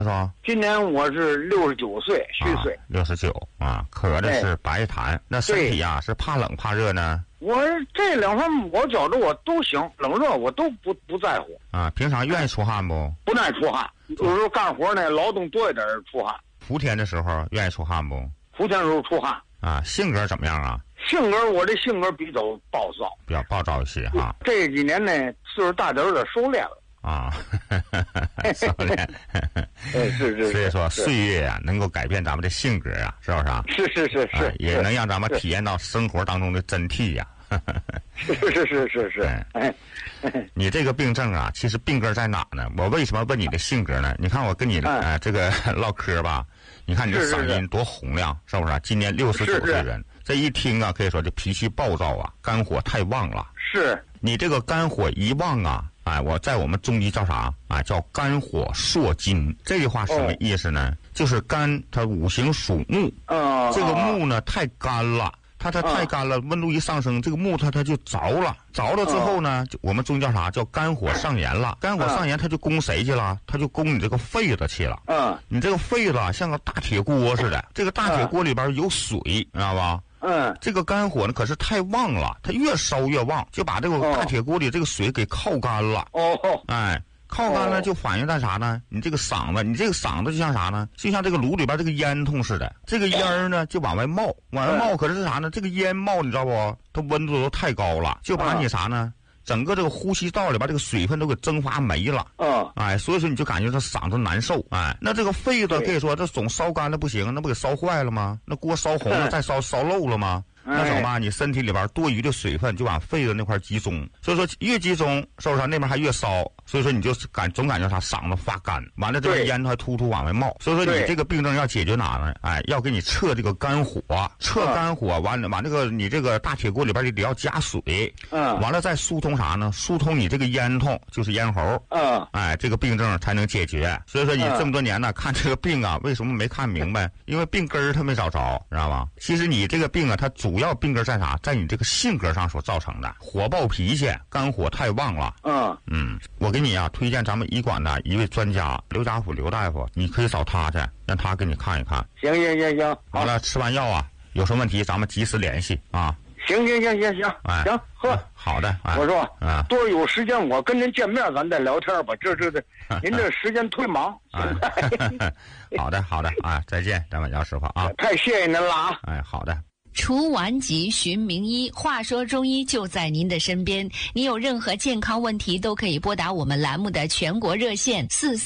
是吧？ 今年我是69岁，虚岁。 69啊，渴的是白痰。那身体啊是怕冷怕热呢？ 我这两方面我觉着我都行，冷热我都不在乎。 啊，平常愿意出汗不？ 不爱出汗，有时候干活呢，劳动多一点出汗。 伏天的时候愿意出汗不？ 伏天的时候出汗。 啊，性格怎么样啊？ 我这性格比较暴躁， 比较暴躁一些哈。 这几年呢，岁数大点有点收敛了。 啊，收敛。 是。 所以说，岁月啊，能够改变咱们的性格啊，是不是啊？ 是， 也能让咱们体验到生活当中的真谛呀。 是。 你这个病症啊，其实病根在哪呢？我为什么问你的性格呢？你看我跟你这个唠嗑吧，你看你的嗓音多洪亮，是不是？今年69岁人，这一听啊，可以说这脾气暴躁啊，肝火太旺了。 是你这个肝火一旺啊，我在我们中医叫啥啊？叫肝火烁筋。这句话什么意思呢？就是肝它五行属木，这个木呢太干了。它太干了，温度一上升，这个木它就着了，着了之后呢，我们中医叫啥？叫肝火上炎了。肝火上炎，它就攻谁去了？它就攻你这个肺子去了。你这个肺子像个大铁锅似的，这个大铁锅里边有水，知道吧？这个肝火呢可是太旺了，它越烧越旺，就把这个大铁锅里这个水给靠干了。靠干了就反映在啥呢？你这个嗓子就像啥呢？就像这个炉里边这个烟囱似的，这个烟呢就往外冒，可是啥呢？这个烟冒你知道不？它温度都太高了，就把你啥呢？整个这个呼吸道里边这个水分都给蒸发没了。所以说你就感觉这嗓子难受。那这个肺子可以说这总烧干了不行，那不给烧坏了吗？那锅烧红了再烧漏了吗？那怎么办？你身体里边多余的水分就往肺子那块集中，所以说越集中，是不是那边还越烧？所以说你就总感觉啥嗓子发干，完了这个烟还突往外冒。所以说你这个病症要解决哪呢？要给你撤这个肝火，撤肝火完了，把这个你这个大铁锅里边得要加水，完了再疏通啥呢？疏通你这个烟囱，就是咽喉，这个病症才能解决。所以说你这么多年呢，看这个病啊，为什么没看明白？因为病根儿它没找着，知道吧？其实你这个病啊，它主要病根在啥？在你这个性格上所造成的，火爆脾气，肝火太旺了。我给你啊推荐咱们医馆的一位专家刘家福刘大夫，你可以找他去，让他给你看一看。 行。 好了，吃完药啊，有什么问题咱们及时联系啊。 行，行， 好的。 我说多有时间我跟您见面，咱再聊天吧。这您这时间忒忙。 好的再见，咱们姚师傅啊。 太谢谢您了啊。 好的。 除顽疾寻名医，话说中医就在您的身边。你有任何健康问题都可以拨打我们栏目的全国热线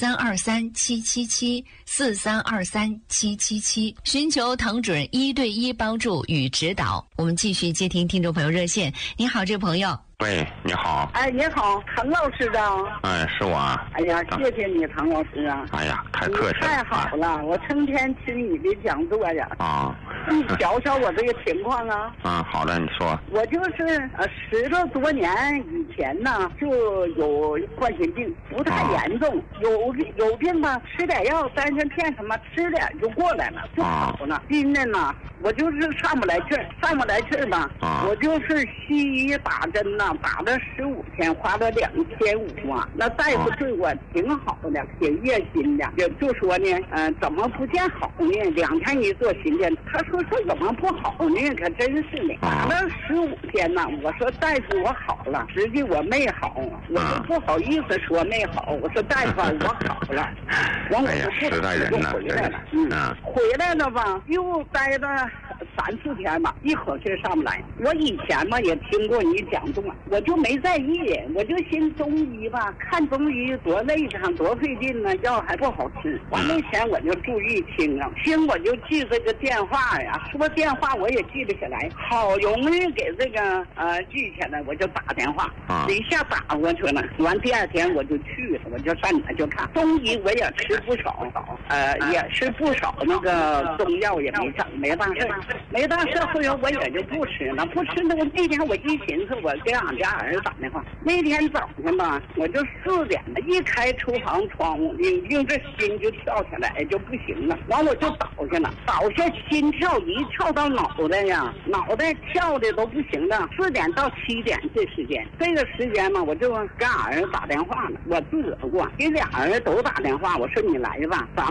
4323777743237777，寻求唐准1对1帮助与指导。我们继续接听听众朋友热线。你好，这位朋友。 喂，你好。 你好，唐老师啊。 是我。 哎呀，谢谢你，唐老师啊。 哎呀，太客气了。 太好了，我成天听你的讲座呀。你瞧瞧我这个情况啊。 好的，你说。 我就是10多多年以前呢，就有冠心病，不太严重，有病吧，吃点药，丹参片什么吃点就过来了，就好了。今天呢，我就是上不来气儿吧，我就是西医打针呢，打了15天，花了2500啊。那大夫对我挺好的，挺热心的，也就说呢，怎么不见好呢？2天一做心电，他说怎么不好呢？可真是的，打了15天呢。我说大夫我好了，实际我没好，我就不好意思说没好。我说大夫我好了，完我就不打就回来了。回来了吧，又待了3、4天吧，一口气上不来。我以前嘛也听过你讲座，我就没在意，我就寻中医吧，看中医多累上多费劲呢，药还不好吃。完那天我就注意听我就记这个电话呀，说电话我也记得起来，好容易给这个记起来，我就打电话，一下打过去了。完第2天我就去了，我就上哪就看中医，我也吃不少，也吃不少那个中药，也没大事。后来我也就不吃了，那那天我一寻思，我给俺家儿子打电话。那天早上吧，我就4点了，一开厨房窗户，硬这心就跳起来就不行了。完我就倒下了，心跳一跳到脑袋呀，脑袋跳的都不行了。4点到7点这个时间嘛，我就给俺儿子打电话了，我自个儿过，给俩人都打电话，我说你来吧，咱